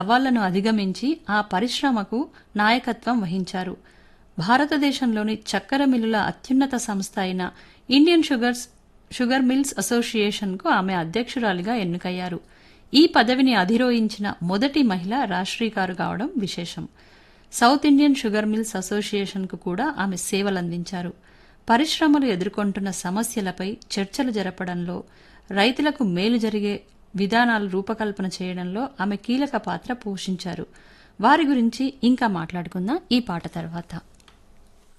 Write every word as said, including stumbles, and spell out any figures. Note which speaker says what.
Speaker 1: సవాళ్లను అధిగమించి ఆ పరిశ్రమకు నాయకత్వం వహించారు. భారతదేశంలోని చక్కెర మిల్లుల అత్యున్నత సంస్థ అయిన ఇండియన్ షుగర్స్ షుగర్ మిల్స్ అసోసియేషన్కు ఆమె అధ్యక్షురాలిగా ఎన్నికయ్యారు. ఈ పదవిని అధిరోహించిన మొదటి మహిళ రాష్ట్రీ గారు కావడం విశేషం. సౌత్ ఇండియన్ షుగర్ మిల్స్ అసోసియేషన్కు కూడా ఆమె సేవలందించారు. పరిశ్రమలు ఎదుర్కొంటున్న సమస్యలపై చర్చలు జరపడంలో, రైతులకు మేలు జరిగే విధానాలు రూపకల్పన చేయడంలో ఆమె కీలక పాత్ర పోషించారు. వారి గురించి ఇంకా మాట్లాడుకుందాం ఈ పాట తర్వాత.